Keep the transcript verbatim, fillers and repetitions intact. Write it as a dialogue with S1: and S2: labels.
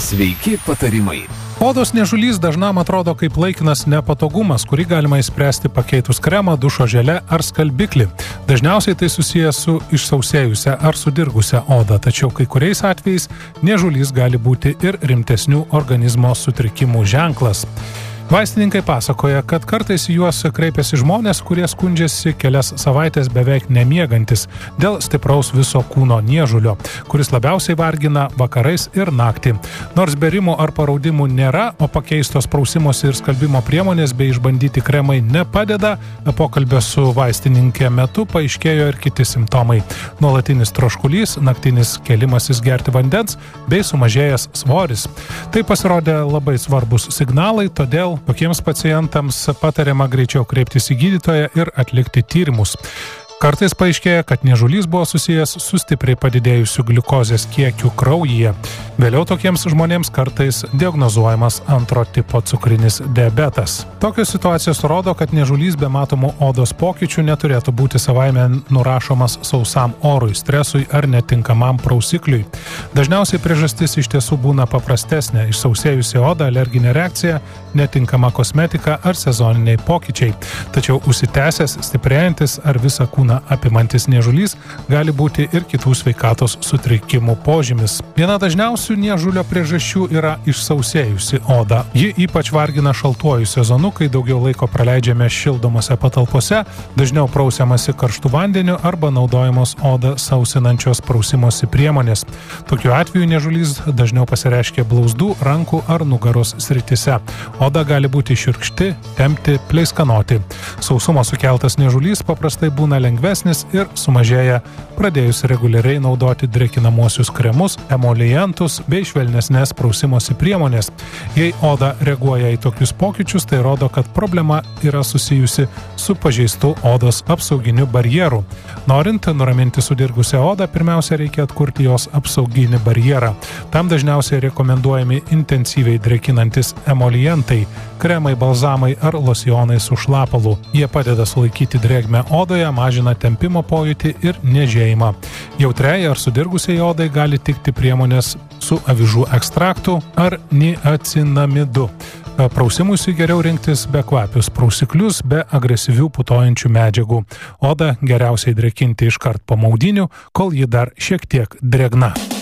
S1: Sveiki patarimai.
S2: Odos niežulys dažnam atrodo kaip laikinas nepatogumas, kurį galima išspręsti pakeitus kremą, dušo želę ar skalbiklį. Dažniausiai tai susijęs su išsausėjusia ar sudirgusia oda, tačiau kai kuriais atvejais niežulys gali būti ir rimtesnių organizmo sutrikimų ženklas. Vaistininkai pasakoja, kad kartais į juos kreipiasi žmonės, kurie skundžiasi kelias savaitės beveik nemiegantis dėl stipraus viso kūno niežulio, kuris labiausiai vargina vakarais ir naktį. Nors berimų ar paraudimų nėra, o pakeistos prausimosi ir skalbimo priemonės bei išbandyti kremai nepadeda, pokalbio su vaistininkė metu paaiškėjo ir kiti simptomai. Nuolatinis troškulys, naktinis kėlimasis gerti vandens bei sumažėjęs svoris. Tai pasirodė labai svarbus signalai, todėl tokiems pacientams patariama greičiau kreiptis į gydytoją ir atlikti tyrimus. Kartais paaiškėja, kad niežulys buvo susijęs su stipriai padidėjusiu gliukozės kiekiu kraujyje. Vėliau tokiems žmonėms kartais diagnozuojamas antro tipo cukrinis diabetas. Tokios situacijos rodo, kad niežulys be matomų odos pokyčių neturėtų būti savaime nurašomas sausam orui, stresui ar netinkamam prausikliui. Dažniausiai priežastis iš tiesų būna paprastesnė – išsausėjusi oda, alerginė reakcija, netinkama kosmetika ar sezoniniai pokyčiai. Tačiau užsitęsęs, stiprėjantis ar visą kūną apimantis niežulys gali būti ir kitų sveikatos sutrikimų požymis. Viena dažniausių niežulio priežasčių yra išsausėjusi oda. Ji ypač vargina šaltuoju sezonu, kai daugiau laiko praleidžiame šildomose patalpose, dažniau prausiamasi karštu vandeniu arba naudojamos odą sausinančios prausimosi priemonės. Tokiu atveju niežulys dažniau pasireiškia blauzdų, rankų ar nugaros srityse. Oda gali būti šiurkšti, tempti, pleiskanoti. Sausumo sukeltas niežulys paprastai būna lengvesnis ir sumažėja pradėjus reguliariai naudoti drėkinamosius kremus, emolientus bei švelnesnės prausimosi priemonės. Jei oda reaguoja į tokius pokyčius, tai rodo, kad problema yra susijusi su pažeistu odos apsauginiu barjeru. Norint nuraminti sudirgusią odą, pirmiausia reikia atkurti jos apsauginį barjerą. Tam dažniausiai rekomenduojami intensyviai drėkinantis emolientai, kremai, balzamai ar losionai su šlapalu. Jie padeda sulaikyti drėgmę odoje, mažina tempimo pojūtį ir niežėjimą. Jautriai ar sudirgusiai odai gali tikti priemonės su avižų ekstraktu ar niacinamidu. Prausimuisi geriau rinktis bekvapius prausiklius be agresyvių putojančių medžiagų. Odą geriausiai drėkinti iškart po maudynių, kol ji dar šiek tiek drėgna.